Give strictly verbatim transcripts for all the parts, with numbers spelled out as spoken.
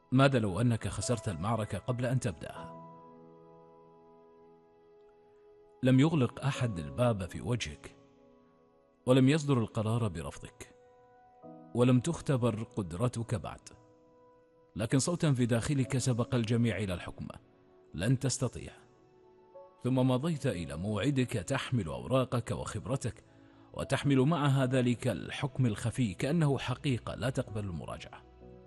ماذا لو أنك خسرت المعركة قبل أن تبدأها؟ لم يغلق أحد الباب في وجهك، ولم يصدر القرار برفضك، ولم تختبر قدرتك بعد، لكن صوتا في داخلك سبق الجميع إلى الحكم: لن تستطيع. ثم مضيت إلى موعدك تحمل أوراقك وخبرتك، وتحمل معها ذلك الحكم الخفي كأنه حقيقة لا تقبل المراجعة.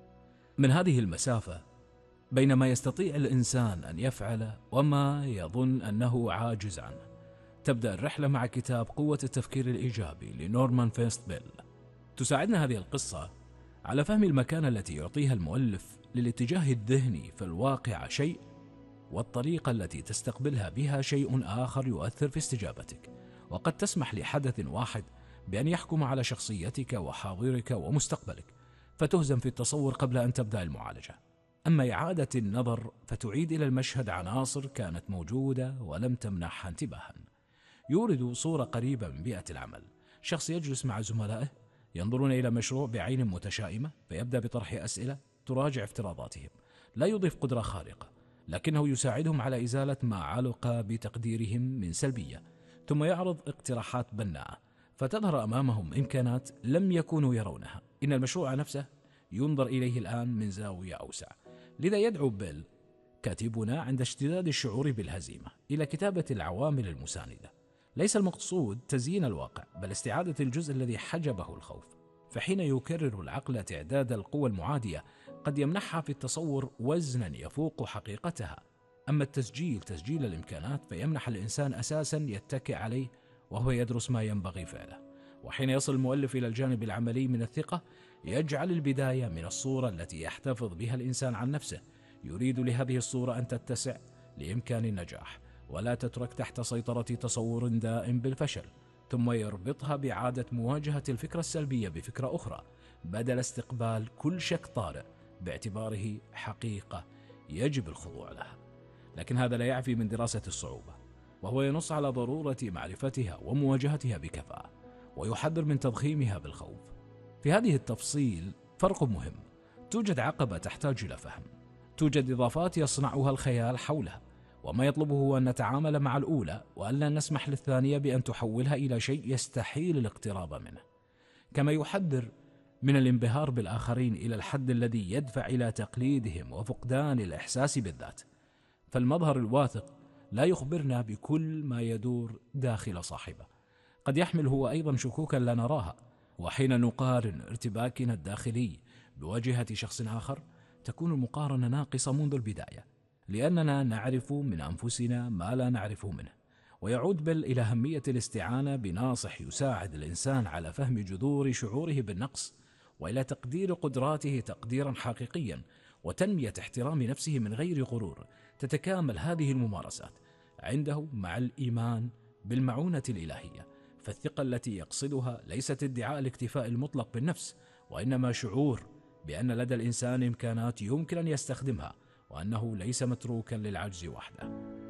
من هذه المسافة بين ما يستطيع الإنسان أن يفعل وما يظن أنه عاجز عنه، تبدأ الرحلة مع كتاب قوة التفكير الإيجابي لنورمان فيست بيل. تساعدنا هذه القصة على فهم المكانة التي يعطيها المؤلف للاتجاه الذهني في الواقع شيء، والطريقة التي تستقبلها بها شيء آخر يؤثر في استجابتك، وقد تسمح لحدث واحد بأن يحكم على شخصيتك وحاضرك ومستقبلك، فتهزم في التصور قبل أن تبدأ المعالجة. أما إعادة النظر فتعيد إلى المشهد عناصر كانت موجودة ولم تمنحها انتباها. يورد صورة قريبة من بيئة العمل: شخص يجلس مع زملائه ينظرون إلى مشروع بعين متشائمة، فيبدأ بطرح أسئلة تراجع افتراضاتهم. لا يضيف قدرة خارقة، لكنه يساعدهم على إزالة ما علق بتقديرهم من سلبية، ثم يعرض اقتراحات بناءة، فتظهر أمامهم إمكانات لم يكونوا يرونها. إن المشروع نفسه ينظر إليه الآن من زاوية أوسع. لذا يدعو بيل كاتبنا عند اشتداد الشعور بالهزيمة إلى كتابة العوامل المساندة. ليس المقصود تزيين الواقع، بل استعادة الجزء الذي حجبه الخوف. فحين يكرر العقل تعداد القوى المعادية قد يمنحها في التصور وزنا يفوق حقيقتها. أما التسجيل تسجيل الإمكانات فيمنح الإنسان أساسا يتكئ عليه وهو يدرس ما ينبغي فعله. وحين يصل المؤلف إلى الجانب العملي من الثقة يجعل البداية من الصورة التي يحتفظ بها الإنسان عن نفسه. يريد لهذه الصورة أن تتسع لإمكان النجاح، ولا تترك تحت سيطرة تصور دائم بالفشل، ثم يربطها بإعادة مواجهة الفكرة السلبية بفكرة أخرى، بدل استقبال كل شك طارئ باعتباره حقيقة يجب الخضوع لها. لكن هذا لا يعفي من دراسة الصعوبة، وهو ينص على ضرورة معرفتها ومواجهتها بكفاءة، ويحذر من تضخيمها بالخوف. في هذه التفصيل فرق مهم: توجد عقبة تحتاج إلى فهم، توجد إضافات يصنعها الخيال حولها، وما يطلبه هو أن نتعامل مع الأولى وألا نسمح للثانية بأن تحولها إلى شيء يستحيل الاقتراب منه. كما يحذر من الانبهار بالآخرين إلى الحد الذي يدفع إلى تقليدهم وفقدان الإحساس بالذات. فالمظهر الواثق لا يخبرنا بكل ما يدور داخل صاحبه، قد يحمل هو أيضا شكوكا لا نراها. وحين نقارن ارتباكنا الداخلي بواجهة شخص آخر تكون المقارنة ناقصة منذ البداية، لأننا نعرف من أنفسنا ما لا نعرفه منه. ويعود بل إلى أهمية الاستعانة بناصح يساعد الإنسان على فهم جذور شعوره بالنقص، وإلى تقدير قدراته تقديرا حقيقيا، وتنمية احترام نفسه من غير غرور. تتكامل هذه الممارسات عنده مع الإيمان بالمعونة الإلهية. فالثقة التي يقصدها ليست ادعاء الاكتفاء المطلق بالنفس، وإنما شعور بأن لدى الإنسان إمكانات يمكن أن يستخدمها، وأنه ليس متروكا للعجز وحده.